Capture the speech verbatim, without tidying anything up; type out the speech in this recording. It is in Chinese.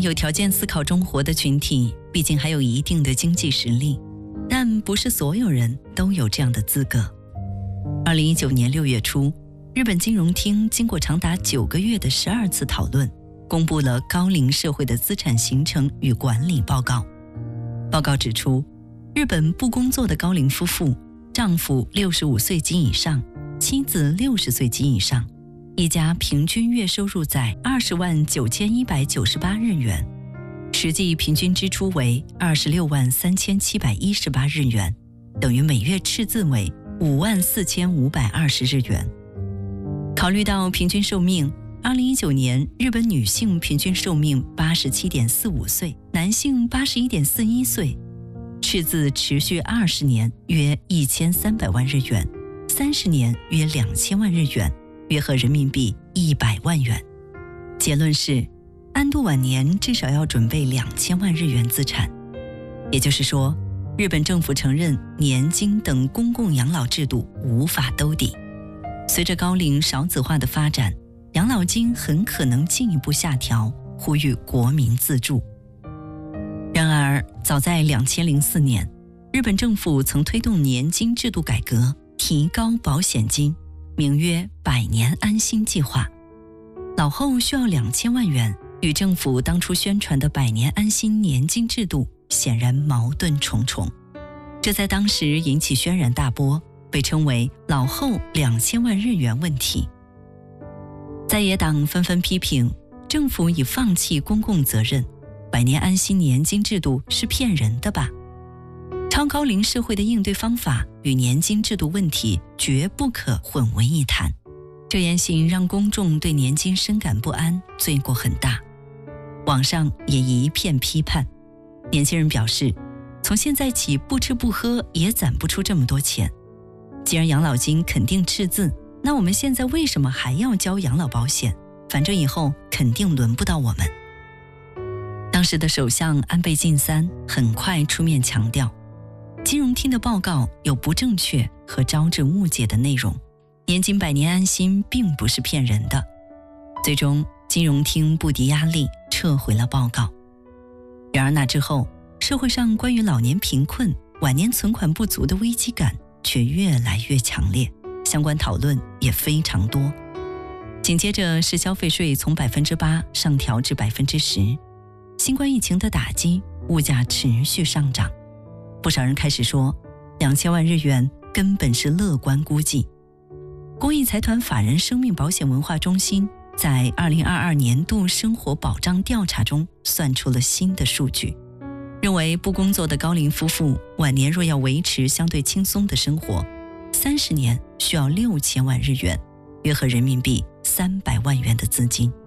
有条件思考中活的群体，毕竟还有一定的经济实力，但不是所有人都有这样的资格。二零一九年六月初，日本金融厅经过长达九个月的十二次讨论，公布了高龄社会的资产形成与管理报告。报告指出，日本不工作的高龄夫妇，丈夫六十五岁及以上，妻子六十岁及以上，一家平均月收入在二十万九千一百九十八日元，实际平均支出为二十六万三千七百一十八日元，等于每月赤字为五万四千五百二十日元。考虑到平均寿命，二零一九年日本女性平均寿命八十七点四五岁，男性八十一点四一岁，赤字持续二十年，约一千三百万日元，三十年约两千万日元，约合人民币一百万元。结论是，安度晚年至少要准备两千万日元资产。也就是说，日本政府承认年金等公共养老制度无法兜底。随着高龄少子化的发展，养老金很可能进一步下调，呼吁国民自助。然而，早在两千零四年，日本政府曾推动年金制度改革，提高保险金，名曰百年安心计划。老后需要两千万元，与政府当初宣传的百年安心年金制度显然矛盾重重。这在当时引起轩然大波，被称为老后两千万日元问题。在野党纷纷批评政府已放弃公共责任，百年安心年金制度是骗人的吧？超高龄社会的应对方法与年金制度问题绝不可混为一谈。这言行让公众对年金深感不安，罪过很大。网上也一片批判。年轻人表示，从现在起不吃不喝也攒不出这么多钱。既然养老金肯定赤字，那我们现在为什么还要交养老保险？反正以后肯定轮不到我们。当时的首相安倍晋三很快出面强调，金融厅的报告有不正确和招致误解的内容，年金百年安心并不是骗人的。最终，金融厅不敌压力，撤回了报告。然而那之后，社会上关于老年贫困、晚年存款不足的危机感却越来越强烈，相关讨论也非常多。紧接着是消费税从百分之八上调至百分之十，新冠疫情的打击，物价持续上涨。不少人开始说，两千万日元根本是乐观估计。公益财团法人生命保险文化中心在二零二二年度生活保障调查中算出了新的数据，认为不工作的高龄夫妇晚年若要维持相对轻松的生活，三十年需要六千万日元，约合人民币三百万元的资金。